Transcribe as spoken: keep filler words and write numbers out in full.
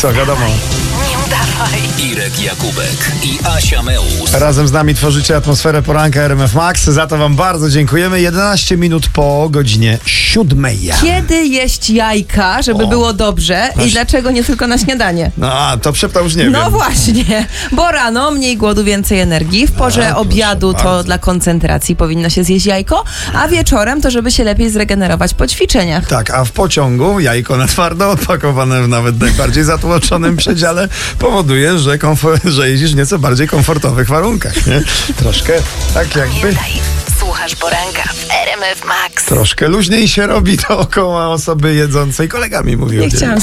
co, wiadomo. Nie udawaj. Irek Jakubek i Asia Meus. Razem z nami tworzycie atmosferę poranka R M F Max. Za to wam bardzo dziękujemy. jedenaście minut po godzinie siódmej. Kiedy jeść jajka, żeby O. było dobrze i dlaczego nie tylko na śniadanie? No, a, to szeptał już nie No wiem. właśnie, bo rano mniej głodu, więcej energii. W porze A, obiadu proszę to bardzo. dla koncentracji powinno się zjeść jajko, a wieczorem to żeby się lepiej zregenerować po ćwiczeniach. Tak, a w pociągu jajko na twardo, opakowane w nawet najbardziej zatłoczonym przedziale, powoduje, że, komfort, że jeździsz w nieco bardziej komfortowych warunkach, nie? Troszkę tak jakby... Pamiętaj, słuchasz poranka w R M F Max. Troszkę luźniej się robi dookoła osoby jedzącej. Kolegami mówił. Nie chciałam